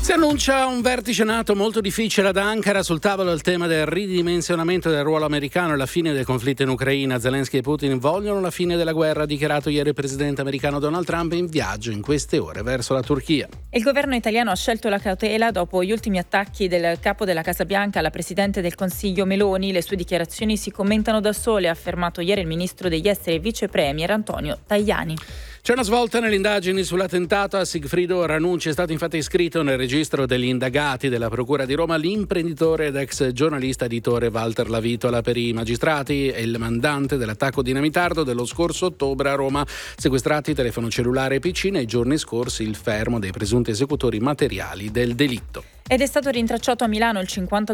Si annuncia un vertice NATO molto difficile ad Ankara. Sul tavolo il tema del ridimensionamento del ruolo americano e la fine del conflitto in Ucraina. Zelensky e Putin vogliono la fine della guerra, ha dichiarato ieri il presidente americano Donald Trump in viaggio in queste ore verso la Turchia. Il governo italiano ha scelto la cautela dopo gli ultimi attacchi del capo della Casa Bianca alla presidente del Consiglio Meloni. Le sue dichiarazioni si commentano da sole, ha affermato ieri il ministro degli esteri e vice premier Antonio Tajani. C'è una svolta nelle indagini sull'attentato a Sigfrido Ranucci. È stato infatti iscritto nel registro degli indagati della Procura di Roma l'imprenditore ed ex giornalista editore Walter Lavitola. Per i magistrati è il mandante dell'attacco dinamitardo dello scorso ottobre a Roma. Sequestrati telefono cellulare e PC, nei giorni scorsi il fermo dei presunti esecutori materiali del delitto. Ed è stato rintracciato a Milano il 52